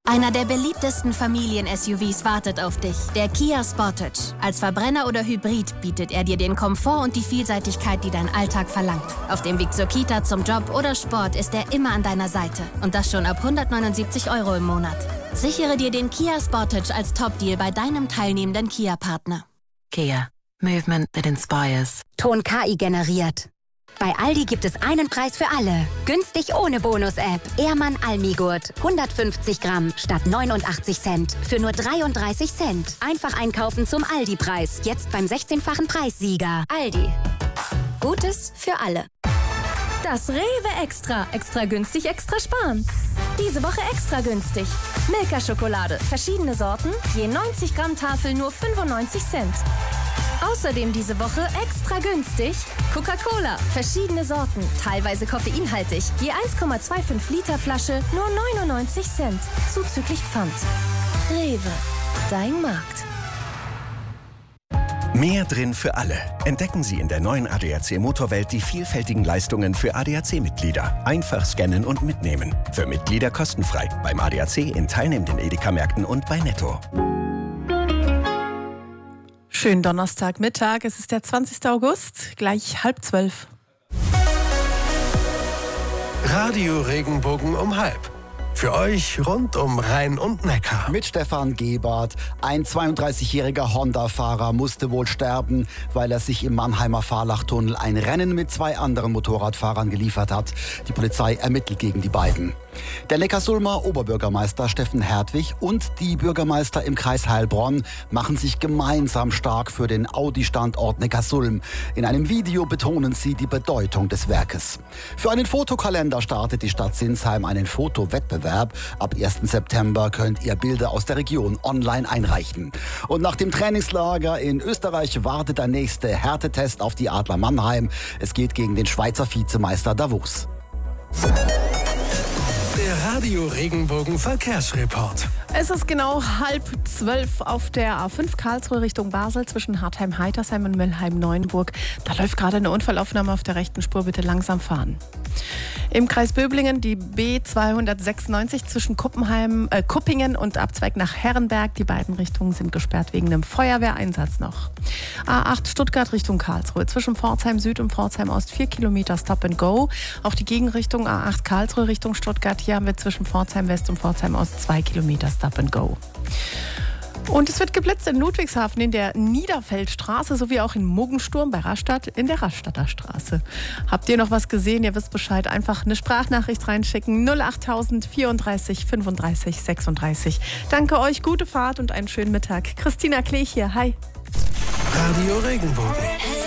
Einer der beliebtesten Familien-SUVs wartet auf dich, der Kia Sportage. Als Verbrenner oder Hybrid bietet er dir den Komfort und die Vielseitigkeit, die dein Alltag verlangt. Auf dem Weg zur Kita, zum Job oder Sport ist er immer an deiner Seite. Und das schon ab 179 € im Monat. Sichere dir den Kia Sportage als Top-Deal bei deinem teilnehmenden Kia-Partner. Kia. Movement that inspires. Ton KI generiert. Bei Aldi gibt es einen Preis für alle. Günstig ohne Bonus-App. Ehrmann Almigurt. 150 Gramm statt 89 Cent. Für nur 33 Cent. Einfach einkaufen zum Aldi-Preis. Jetzt beim 16-fachen Preissieger. Aldi. Gutes für alle. Das Rewe Extra. Extra günstig, extra sparen. Diese Woche extra günstig. Milka-Schokolade. Verschiedene Sorten. Je 90 Gramm Tafel nur 95 Cent. Außerdem diese Woche extra günstig Coca-Cola, verschiedene Sorten, teilweise koffeinhaltig, je 1,25 Liter Flasche, nur 99 Cent, zuzüglich Pfand. Rewe, dein Markt. Mehr drin für alle. Entdecken Sie in der neuen ADAC Motorwelt die vielfältigen Leistungen für ADAC-Mitglieder. Einfach scannen und mitnehmen. Für Mitglieder kostenfrei. Beim ADAC in teilnehmenden Edeka-Märkten und bei Netto. Schönen Donnerstagmittag, es ist der 20. August, gleich 11:30. Radio Regenbogen um 12:30. Für euch rund um Rhein und Neckar. Mit Stefan Gebert. Ein 32-jähriger Honda-Fahrer musste wohl sterben, weil er sich im Mannheimer Fahrlachtunnel ein Rennen mit 2 anderen Motorradfahrern geliefert hat. Die Polizei ermittelt gegen die beiden. Der Neckarsulmer Oberbürgermeister Steffen Hertwig und die Bürgermeister im Kreis Heilbronn machen sich gemeinsam stark für den Audi-Standort Neckarsulm. In einem Video betonen sie die Bedeutung des Werkes. Für einen Fotokalender startet die Stadt Sinsheim einen Fotowettbewerb. Ab 1. September könnt ihr Bilder aus der Region online einreichen. Und nach dem Trainingslager in Österreich wartet der nächste Härtetest auf die Adler Mannheim. Es geht gegen den Schweizer Vizemeister Davos. Der Radio Regenbogen Verkehrsreport. Es ist genau 11:30 auf der A5 Karlsruhe Richtung Basel zwischen Hartheim-Heitersheim und Müllheim-Neuenburg. Da läuft gerade eine Unfallaufnahme auf der rechten Spur, bitte langsam fahren. Im Kreis Böblingen die B296 zwischen Kuppingen und Abzweig nach Herrenberg. Die beiden Richtungen sind gesperrt wegen einem Feuerwehreinsatz noch. A8 Stuttgart Richtung Karlsruhe zwischen Pforzheim Süd und Pforzheim Ost 4 Kilometer Stop and Go. Auch die Gegenrichtung A8 Karlsruhe Richtung Stuttgart. Hier haben wir zwischen Pforzheim West und Pforzheim Ost 2 Kilometer Stop and Go. Und es wird geblitzt in Ludwigshafen in der Niederfeldstraße sowie auch in Muggensturm bei Rastatt in der Rastatter Straße. Habt ihr noch was gesehen? Ihr wisst Bescheid. Einfach eine Sprachnachricht reinschicken. 08000 34 35 36. Danke euch, gute Fahrt und einen schönen Mittag. Christina Klech hier. Hi. Radio Regenbogen.